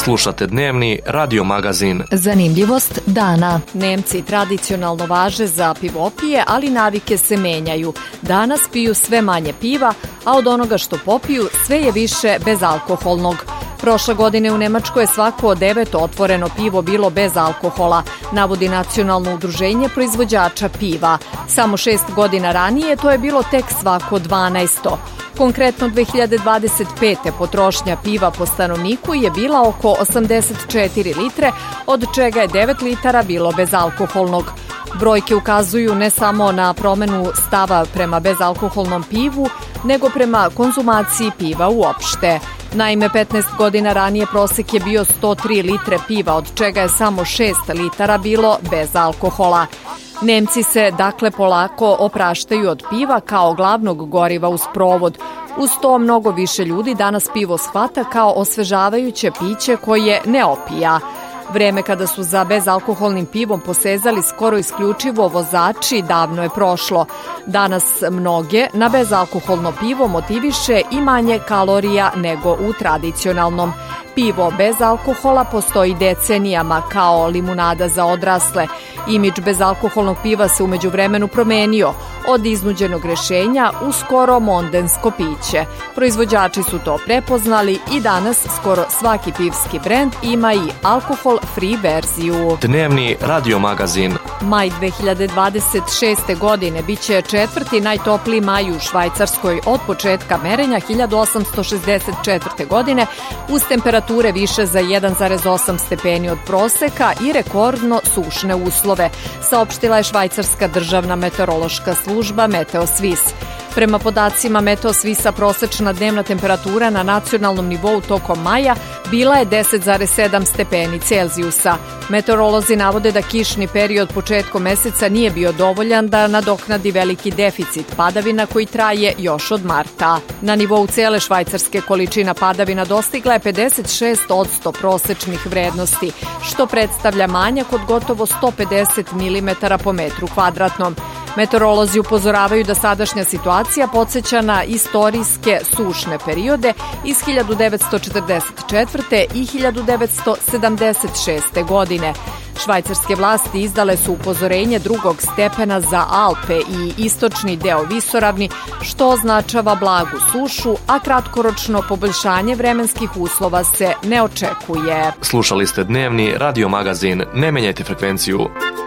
Slušate dnevni radio magazin. Zanimljivost dana. Nemci tradicionalno važe za pivopije, ali navike se menjaju. Danas piju sve manje piva, a od onoga što popiju sve je više bezalkoholnog. Prošle godine u Nemačkoj je svako od 9 otvoreno pivo bilo bez alkohola, navodi Nacionalno udruženje proizvođača piva. Samo 6 godina ranije to je bilo tek svako 12. Konkretno 2025. potrošnja piva po stanovniku je bila oko 84 litre, od čega je 9 litara bilo bezalkoholnog. Brojke ukazuju ne samo na promenu stava prema bezalkoholnom pivu, nego prema konzumaciji piva uopšte. Naime, 15 godina ranije prosek je bio 103 litre piva, od čega je samo 6 litara bilo bez alkohola. Nemci se dakle polako opraštaju od piva kao glavnog goriva uz provod. Uz to mnogo više ljudi danas pivo shvata kao osvežavajuće piće koje ne opija. Vreme kada su za bezalkoholnim pivom posezali skoro isključivo vozači davno je prošlo. Danas mnoge na bezalkoholno pivo motiviše i manje kalorija nego u tradicionalnom. Pivo bez alkohola postoji decenijama kao limunada za odrasle. Imidž bezalkoholnog piva se u međuvremenu promenio od iznuđenog rešenja u skoro mondensko piće. Proizvođači su to prepoznali i danas skoro svaki pivski brend ima i alkohol-free verziju. Dnevni radio magazin. Maj 2026. godine biće četvrti najtopliji maj u Švajcarskoj od početka merenja 1864. godine uz temperature više za 1,8 stepeni od proseka i rekordno sušne uslove, saopštila je švajcarska državna meteorološka služba Meteosvis. Prema podacima Meteosvisa prosečna dnevna temperatura na nacionalnom nivou tokom maja bila je 10,7 stepeni Celzijusa. Meteorolozi navode da kišni period početkom meseca nije bio dovoljan da nadoknadi veliki deficit padavina koji traje još od marta. Na nivou cele Švajcarske količina padavina dostigla je 56% prosečnih vrednosti, što predstavlja manjak od gotovo 150 mm po metru kvadratnom. Meteorolozi upozoravaju da sadašnja situacija podsjeća na istorijske sušne periode iz 1944. i 1976. godine. Švajcarske vlasti izdale su upozorenje drugog stepena za Alpe i istočni deo visoravni, što označava blagu sušu, a kratkoročno poboljšanje vremenskih uslova se ne očekuje. Slušali ste dnevni radio magazin. Ne menjajte frekvenciju.